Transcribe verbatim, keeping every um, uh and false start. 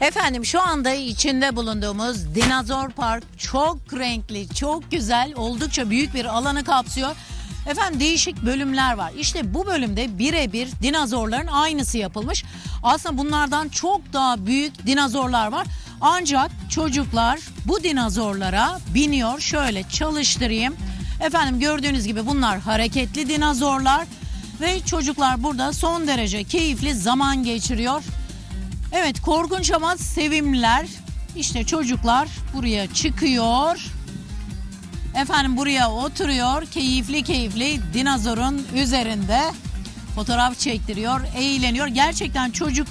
Efendim şu anda içinde bulunduğumuz Dinozor Park çok renkli, çok güzel, oldukça büyük bir alanı kapsıyor. Efendim değişik bölümler var. İşte bu bölümde birebir dinozorların aynısı yapılmış. Aslında bunlardan çok daha büyük dinozorlar var. Ancak çocuklar bu dinozorlara biniyor. Şöyle çalıştırayım. Efendim gördüğünüz gibi bunlar hareketli dinozorlar. Ve çocuklar burada son derece keyifli zaman geçiriyor. Evet, korkunç ama sevimliler. İşte çocuklar buraya çıkıyor. Efendim buraya oturuyor. Keyifli keyifli dinozorun üzerinde fotoğraf çektiriyor, eğleniyor. Gerçekten çocuk